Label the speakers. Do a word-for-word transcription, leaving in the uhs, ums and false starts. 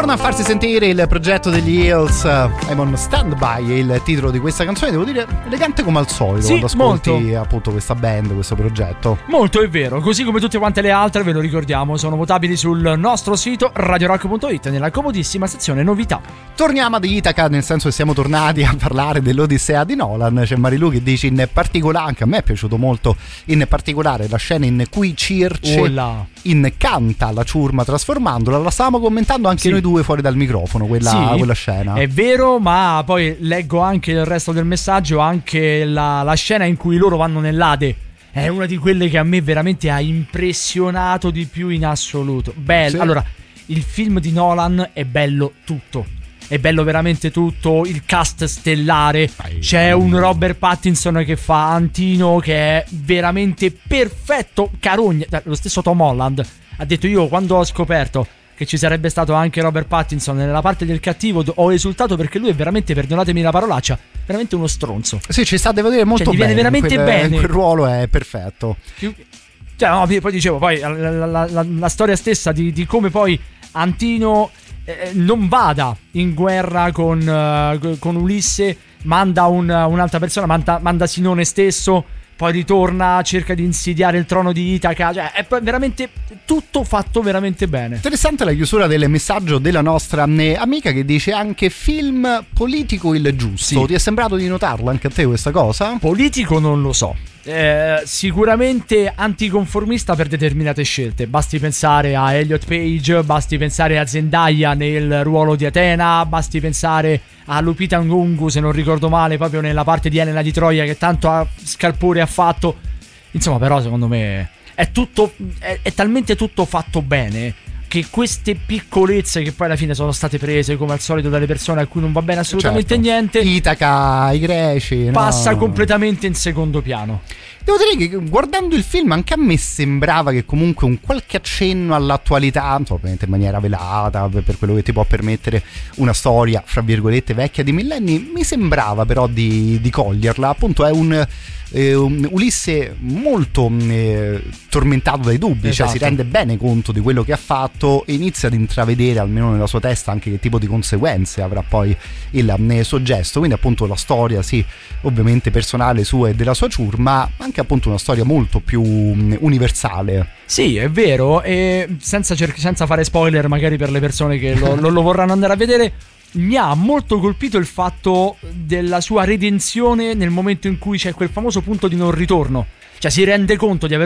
Speaker 1: Torna a farsi sentire il progetto degli Hills, I'm on Standby è il titolo di questa canzone, devo dire elegante come al solito,
Speaker 2: sì,
Speaker 1: quando ascolti
Speaker 2: molto.
Speaker 1: appunto questa band, questo progetto.
Speaker 2: Molto, è vero, così come tutte quante le altre, ve lo ricordiamo, sono votabili sul nostro sito radio rock punto it nella comodissima sezione novità.
Speaker 1: Torniamo ad Itaca, nel senso che siamo tornati a parlare dell'Odissea di Nolan. C'è Marilu che dice in particolare, anche a me è piaciuto molto in particolare la scena in cui Circe
Speaker 2: Ola.
Speaker 1: incanta la ciurma trasformandola. La stavamo commentando anche sì. noi due fuori dal microfono quella,
Speaker 2: sì,
Speaker 1: quella scena.
Speaker 2: È vero, ma poi leggo anche il resto del messaggio, anche la, la scena in cui loro vanno nell'Ade è una di quelle che a me veramente ha impressionato di più in assoluto. Bello. Sì. Allora, il film di Nolan è bello tutto. È bello veramente tutto, il cast stellare. C'è un Robert Pattinson che fa Antino che è veramente perfetto. Carogna, lo stesso Tom Holland ha detto: io quando ho scoperto che ci sarebbe stato anche Robert Pattinson nella parte del cattivo ho esultato, perché lui è veramente, perdonatemi la parolaccia, veramente uno stronzo.
Speaker 1: Sì, ci sta, devo dire, molto
Speaker 2: cioè,
Speaker 1: bene.
Speaker 2: Viene veramente
Speaker 1: quel,
Speaker 2: bene.
Speaker 1: Quel ruolo è perfetto.
Speaker 2: Cioè, no, poi dicevo, poi la, la, la, la storia stessa di, di come poi Antino eh, non vada in guerra con, uh, con Ulisse, manda un, un'altra persona, manda, manda Sinone stesso, poi ritorna, cerca di insidiare il trono di Itaca. Cioè, è veramente tutto fatto veramente bene.
Speaker 1: Interessante la chiusura del messaggio della nostra amica che dice anche film politico il giusto. Sì. Ti è sembrato di notarlo anche a te questa cosa?
Speaker 2: Politico non lo so. Eh, sicuramente anticonformista per determinate scelte. Basti pensare a Elliot Page, basti pensare a Zendaya nel ruolo di Atena, basti pensare a Lupita Nyong'o, se non ricordo male, proprio nella parte di Elena di Troia, che tanto scalpore ha fatto. Insomma, però secondo me è tutto è, è talmente tutto fatto bene che queste piccolezze che poi alla fine sono state prese come al solito dalle persone a cui non va bene assolutamente certo. niente,
Speaker 1: Itaca, i greci,
Speaker 2: passa
Speaker 1: no.
Speaker 2: completamente in secondo piano.
Speaker 1: Devo dire che guardando il film anche a me sembrava che comunque un qualche accenno all'attualità, ovviamente in maniera velata per quello che ti può permettere una storia fra virgolette vecchia di millenni, mi sembrava però di, di coglierla. Appunto è un Eh, um, Ulisse molto eh, tormentato dai dubbi, esatto. Cioè si rende bene conto di quello che ha fatto e inizia ad intravedere almeno nella sua testa anche che tipo di conseguenze avrà poi il eh, suo gesto. Quindi appunto la storia sì, ovviamente personale sua e della sua ciurma, ma anche appunto una storia molto più um, universale.
Speaker 2: Sì, è vero, e senza, cer- senza fare spoiler magari per le persone che lo, lo, lo vorranno andare a vedere, mi ha molto colpito il fatto della sua redenzione nel momento in cui c'è quel famoso punto di non ritorno. Cioè si rende conto di aver